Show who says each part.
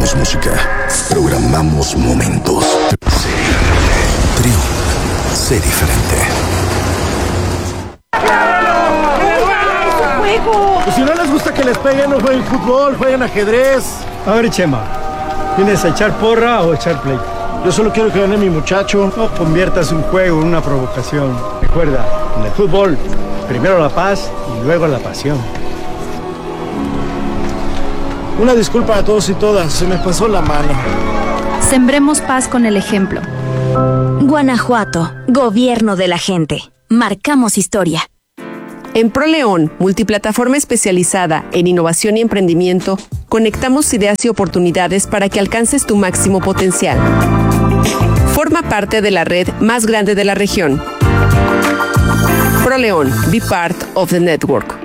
Speaker 1: programamos música, programamos momentos. Trión, sé diferente.
Speaker 2: Pues si no les gusta que les peguen, no jueguen fútbol, jueguen ajedrez.
Speaker 3: A ver, Chema, ¿vienes a echar porra o echar play?
Speaker 2: Yo solo quiero que gane mi muchacho.
Speaker 3: No conviertas un juego en una provocación. Recuerda, en el fútbol, primero la paz y luego la pasión.
Speaker 2: Una disculpa a todos y todas, se me pasó la mano.
Speaker 4: Sembremos paz con el ejemplo.
Speaker 5: Guanajuato, gobierno de la gente. Marcamos historia.
Speaker 6: En ProLeón, multiplataforma especializada en innovación y emprendimiento, conectamos ideas y oportunidades para que alcances tu máximo potencial. Forma parte de la red más grande de la región. ProLeón, be part of the network.